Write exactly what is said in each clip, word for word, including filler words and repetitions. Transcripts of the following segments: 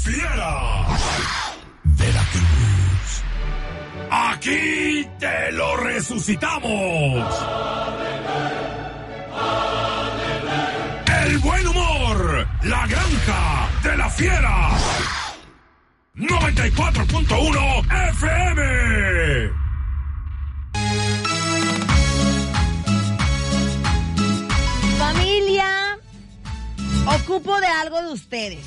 Fiera. Veracruz. Aquí te lo resucitamos. El buen humor. La Granja de la Fiera. noventa y cuatro punto uno F M. Familia, ocupo de algo de ustedes.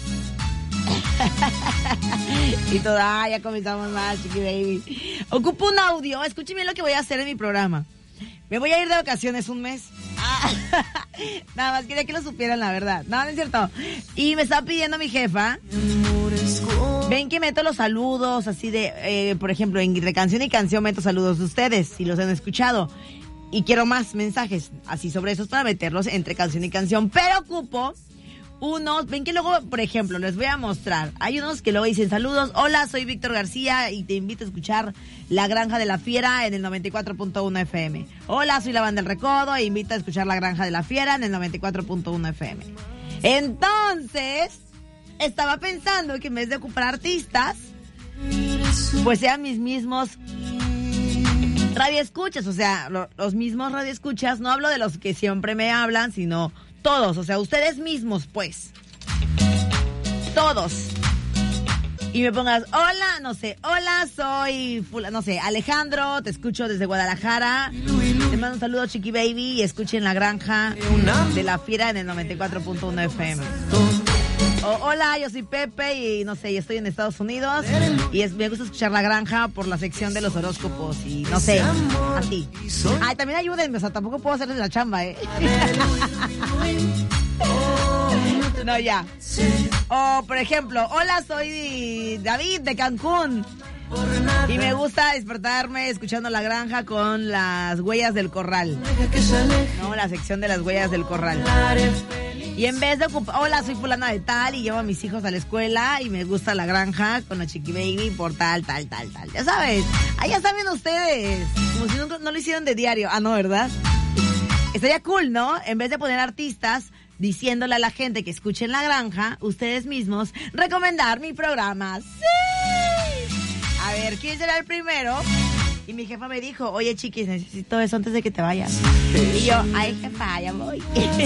Y toda, ya comenzamos más, chiqui baby. Ocupo un audio, escuchen bien lo que voy a hacer en mi programa. Me voy a ir de vacaciones un mes. Ah, nada más quería que lo supieran, la verdad. No, no es cierto. Y me estaba pidiendo mi jefa. Ven que meto los saludos, así de, eh, por ejemplo, entre canción y canción meto saludos de ustedes, si los han escuchado. Y quiero más mensajes, así sobre esos, para meterlos entre canción y canción. Pero ocupo unos, ven que luego, por ejemplo, les voy a mostrar. Hay unos que luego dicen saludos, hola, soy Víctor García y te invito a escuchar La Granja de la Fiera en el noventa y cuatro punto uno F M. Hola, soy la Banda del Recodo e invito a escuchar La Granja de la Fiera en el noventa y cuatro punto uno F M. Entonces, estaba pensando que en vez de ocupar artistas, pues sean mis mismos radioescuchas, o sea, lo, los mismos radioescuchas. No hablo de los que siempre me hablan, sino todos, o sea, ustedes mismos, pues. Todos. Y me pongas, hola, no sé, hola, soy, fula, no sé, Alejandro, te escucho desde Guadalajara. Te mando un saludo, Chiqui Baby, y escuchen La Granja de la Fiera en el noventa y cuatro punto uno F M. O, hola, yo soy Pepe y no sé, y estoy en Estados Unidos y es, me gusta escuchar La Granja por la sección de los horóscopos y no sé, así. Ay, también ayúdenme, o sea, tampoco puedo hacerles la chamba, ¿eh? No, ya. O, por ejemplo, hola, soy David de Cancún y me gusta despertarme escuchando La Granja con las huellas del corral. No, la sección de las huellas del corral. Y en vez de ocupar, hola, soy fulana de tal y llevo a mis hijos a la escuela y me gusta La Granja con la Chiqui Baby por tal, tal, tal, tal. Ya sabes, ahí ya saben ustedes. Como si nunca, no lo hicieron de diario. Ah, no, ¿verdad? Estaría cool, ¿no? En vez de poner artistas diciéndole a la gente que escuchen La Granja, ustedes mismos recomendar mi programa. ¡Sí! A ver, ¿quién será el primero? Y mi jefa me dijo, oye, chiquis, necesito eso antes de que te vayas. Y yo, ay, jefa, ya voy.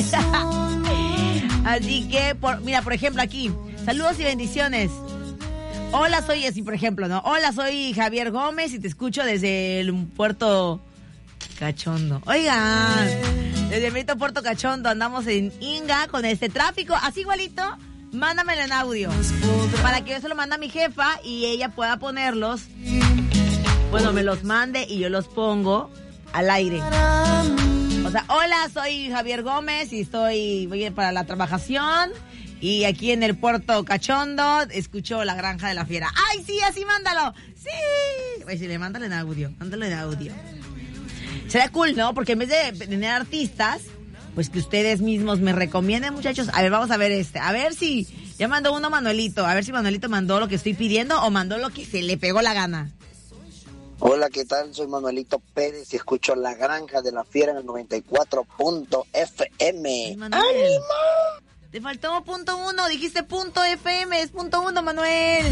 Así que, por, mira, por ejemplo, aquí, saludos y bendiciones. Hola, soy, así por ejemplo, ¿no? Hola, soy Javier Gómez y te escucho desde el Puerto Cachondo. Oigan, desde el bonito Puerto Cachondo andamos en Inga con este tráfico, así igualito. Mándamelo en audio para que yo se lo mande a mi jefa y ella pueda ponerlos. Bueno, me los mande y yo los pongo al aire. O sea, hola, soy Javier Gómez y estoy voy para la trabajación y aquí en el Puerto Cachondo escucho La Granja de la Fiera. ¡Ay, sí, así mándalo! ¡Sí! Pues si le mándalo en audio, mándalo en audio. Será cool, ¿no? Porque en vez de tener artistas, pues que ustedes mismos me recomienden, muchachos. A ver, vamos a ver este. A ver si ya mandó uno Manuelito. A ver si Manuelito mandó lo que estoy pidiendo o mandó lo que se le pegó la gana. Hola, ¿qué tal? Soy Manuelito Pérez y escucho La Granja de la Fiera en el noventa y cuatro punto F M. ¡Ánimo! Te faltó punto uno, dijiste punto F M, es punto uno, Manuel.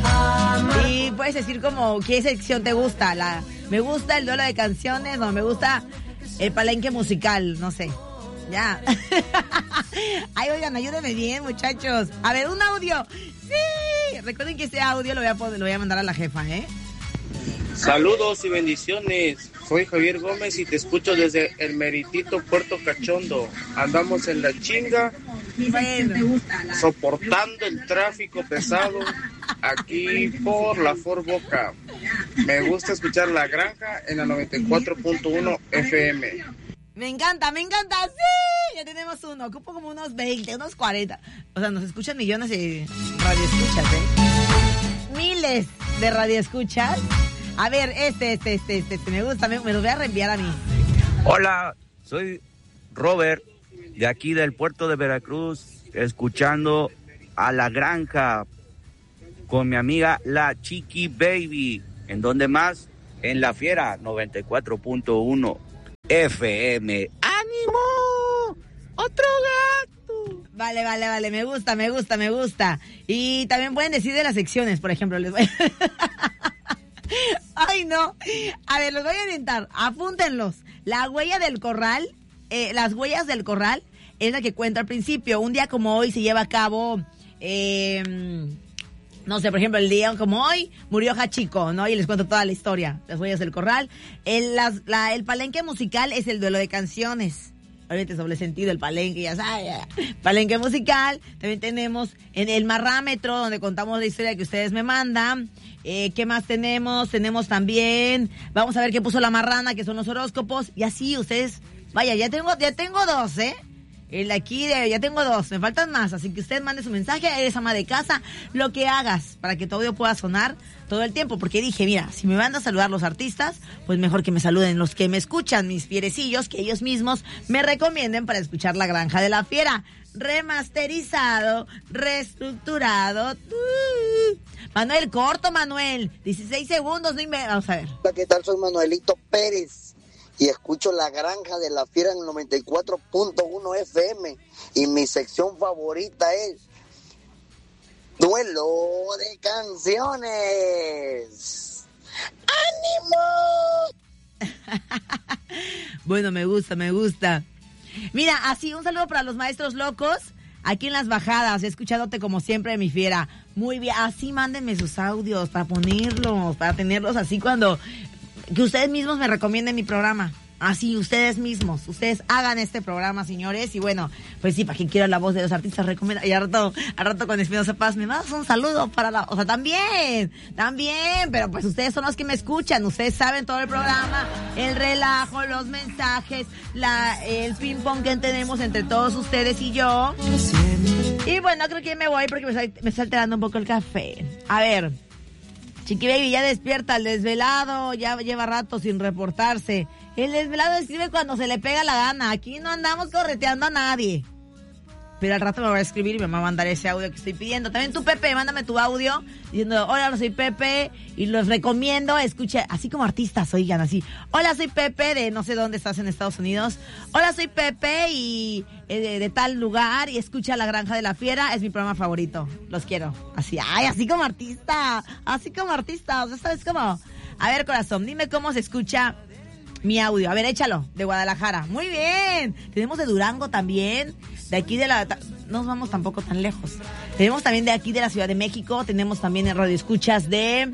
Y puedes decir como, ¿qué sección te gusta? La, me gusta el duelo de canciones, no, me gusta el palenque musical, no sé. Ya. Ay, oigan, ayúdenme bien, muchachos. A ver, un audio. Sí. Recuerden que ese audio lo voy a, poder, lo voy a mandar a la jefa, ¿eh? Saludos y bendiciones. Soy Javier Gómez y te escucho desde el meritito Puerto Cachondo. Andamos en la chinga, Bueno. soportando el tráfico pesado aquí por la Fort Boca. Me gusta escuchar La Granja en la noventa y cuatro punto uno F M. Me encanta, me encanta, sí. Ya tenemos uno, ocupo como unos veinte, unos cuarenta. O sea, nos escuchan millones de radioescuchas, ¿eh? Miles de radioescuchas. A ver, este, este, este, este, este, me gusta, me, me lo voy a reenviar a mí. Hola, soy Robert, de aquí del puerto de Veracruz, escuchando a La Granja con mi amiga La Chiqui Baby. ¿En dónde más? En La Fiera, noventa y cuatro punto uno F M. ¡Ánimo! ¡Otro gato! Vale, vale, vale, me gusta, me gusta, me gusta. Y también pueden decir de las secciones, por ejemplo, les voy Ay, no. A ver, los voy a orientar. Apúntenlos. La huella del corral, eh, las huellas del corral es la que cuento al principio. Un día como hoy se lleva a cabo, eh, no sé, por ejemplo, el día como hoy murió Hachiko, ¿no? Y les cuento toda la historia, las huellas del corral. El, las, la, el palenque musical es el duelo de canciones. Ahorita es doble sentido, el palenque, ya sabes. Palenque musical. También tenemos en el marrámetro, donde contamos la historia que ustedes me mandan. Eh, ¿Qué más tenemos? Tenemos también, vamos a ver qué puso la marrana, que son los horóscopos. Y así ustedes, vaya, ya tengo, ya tengo dos, ¿eh? El de aquí, de, ya tengo dos, me faltan más. Así que usted mande su mensaje, eres ama de casa, lo que hagas para que tu audio pueda sonar todo el tiempo. Porque dije, mira, si me van a saludar los artistas, pues mejor que me saluden los que me escuchan, mis fierecillos, que ellos mismos me recomienden para escuchar La Granja de la Fiera. Remasterizado, reestructurado. Manuel, corto, Manuel. dieciséis segundos, no inve- Vamos a ver. Hola, ¿qué tal? Soy Manuelito Pérez y escucho La Granja de la Fiera en el noventa y cuatro punto uno F M. Y mi sección favorita es Duelo de Canciones. ¡Ánimo! Bueno, me gusta, me gusta. Mira, así, un saludo para los maestros locos. Aquí en Las Bajadas, escuchándote como siempre, mi fiera. Muy bien, así mándenme sus audios para ponerlos, para tenerlos así cuando... Que ustedes mismos me recomienden mi programa. Así, ustedes mismos. Ustedes hagan este programa, señores. Y bueno, pues sí, para quien quiera la voz de los artistas, recomienda. Y al rato, al rato con Espinosa Paz, me das un saludo para la... O sea, también, también. Pero pues ustedes son los que me escuchan. Ustedes saben todo el programa, el relajo, los mensajes, la el ping-pong que tenemos entre todos ustedes y yo. Y bueno, creo que me voy porque me está, me está alterando un poco el café. A ver, Chiqui Baby, ya despierta. El desvelado ya lleva rato sin reportarse. El desvelado escribe cuando se le pega la gana. Aquí no andamos correteando a nadie. Pero al rato me va a escribir y me va a mandar ese audio que estoy pidiendo. También tú, Pepe, mándame tu audio diciendo, hola, soy Pepe y los recomiendo, escucha, así como artistas, oigan, así. Hola, soy Pepe de no sé dónde estás en Estados Unidos. Hola, soy Pepe y eh, de, de tal lugar y escucha La Granja de la Fiera, es mi programa favorito. Los quiero. Así, ay, así como artista, así como artista, o sea, ¿sabes cómo? A ver, corazón, dime cómo se escucha mi audio. A ver, échalo, de Guadalajara. Muy bien. Tenemos de Durango también. De aquí de la... No nos vamos tampoco tan lejos. Tenemos también de aquí de la Ciudad de México. Tenemos también en Radio Escuchas de...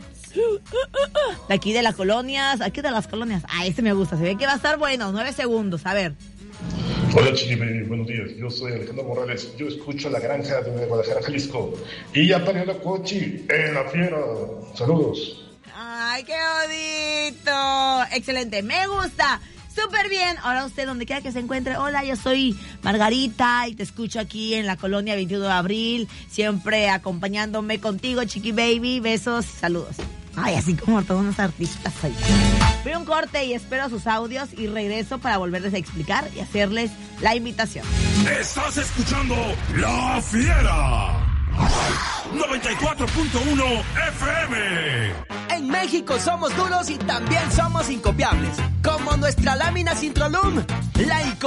De aquí de las colonias. Aquí de las colonias. Ah, este me gusta. Se ve que va a estar bueno. Nueve segundos. A ver. Hola, Chiqui Baby. Buenos días. Yo soy Alejandro Morales. Yo escucho La Granja de Guadalajara, Jalisco. Y ya parió la Cochi en la Fiera. Saludos. ¡Ay, qué bonito! Excelente, me gusta. Súper bien. Ahora usted, donde quiera que se encuentre. Hola, yo soy Margarita y te escucho aquí en la colonia veintiuno de abril. Siempre acompañándome contigo, Chiqui Baby. Besos y saludos. Ay, así como todos los artistas ahí. Voy a un corte y espero sus audios y regreso para volverles a explicar y hacerles la invitación. Estás escuchando La Fiera. noventa y cuatro punto uno F M. En México somos duros y también somos incopiables. Como nuestra lámina Sintrolum, la inco